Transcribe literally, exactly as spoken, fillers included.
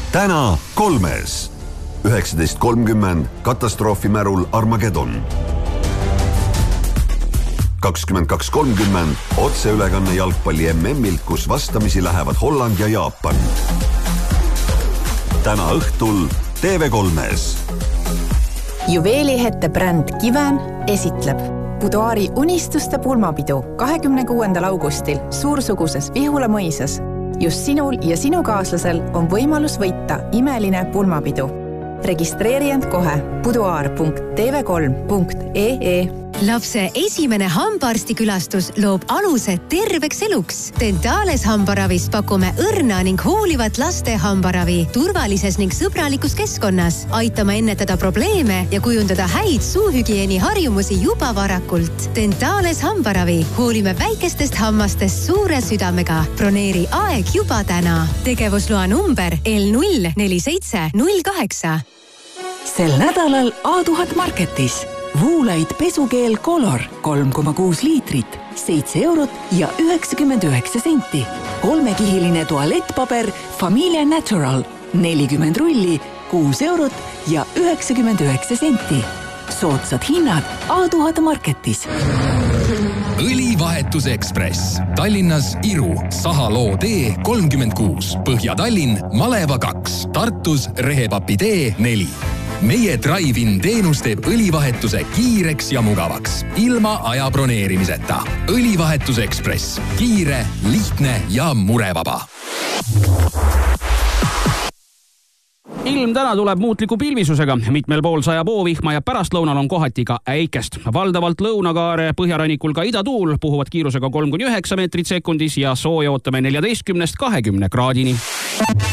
täna kolmes. üheksateist kolmkümmend katastroofimärul Armageddon. kakskümmend kaks kolmkümmend otseülekanne jalgpalli M M-ilt, kus vastamisi lähevad Holland ja Jaapan. Täna õhtul T V kolmes. Juveelihette bränd Kiven esitleb Buduaari unistuste pulmapidu kahekümne kuuendal augustil suursuguses Vihula mõisas. Just sinul ja sinu kaaslasel on võimalus võita imeline pulmapidu. Registreeri end kohe buduaar punkt t v kolm punkt e e. Lapse esimene hambaarstikülastus loob aluse terveks eluks. Dentales hambaravis pakume õrna ning hoolivat laste hambaravi turvalises ning sõbralikus keskkonnas. Aitame ennetada probleeme ja kujundada häid suuhügieeni harjumusi juba varakult. Dentales hambaravi. Hoolime väikestest hammastest suure südamega. Broneeri aeg juba täna. Tegevusloa number L null neli seitse null kaheksa. Sel nädalal A tuhat Marketis. Voolite pesukeel Color kolm koma kuus liitrit, seitse eurot ja üheksakümmend üheksa senti. Kolmekihiline tualettpaber Familia Natural nelikümmend rulli, kuus eurot ja üheksakümmend üheksa senti. Soodsad hinnad A tuhat Marketis. Õlivahetus Ekspress. Tallinnas Iru, Sahaloo tee kolmkümmend kuus, Põhja-Tallinn Maleva kaks, Tartus Rehepapi tee neli. Meie Drive-in teenus teeb õlivahetuse kiireks ja mugavaks, ilma aja broneerimiseta. Õlivahetus Ekspress. Kiire, lihtne ja murevaba. Ilm täna tuleb muutliku pilvisusega. Mitmel pool saja poovihma ja pärastlõunal on kohati ka äikest. Valdavalt lõunakaare põhjarannikul ka idatuul puhuvad kiirusega kolm kuni üheksa meetrit sekundis ja sooja ootame neljateistkümnest kahekümne kraadini.